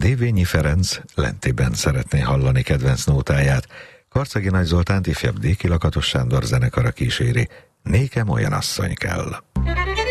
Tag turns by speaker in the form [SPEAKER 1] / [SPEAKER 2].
[SPEAKER 1] Dévényi Ferenc Lentében szeretné hallani kedvenc nótáját. Karcagi Nagy Zoltánt ifjabb Déki Lakatos Sándor zenekara kíséri. Nékem olyan asszony kell.